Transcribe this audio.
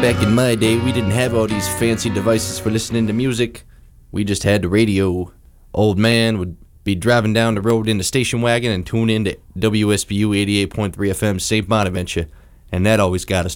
Back in my day, we didn't have all these fancy devices for listening to music. We just had the radio. Old man would be driving down the road in the station wagon and tune in to WSBU 88.3 FM St. Bonaventure, and that always got us